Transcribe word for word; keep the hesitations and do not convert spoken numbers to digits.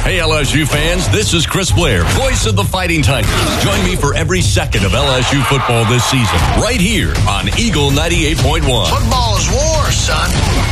Hey, L S U fans, this is Chris Blair, voice of the Fighting Tigers. Join me for every second of L S U football this season, right here on Eagle ninety-eight point one. Football is war, son.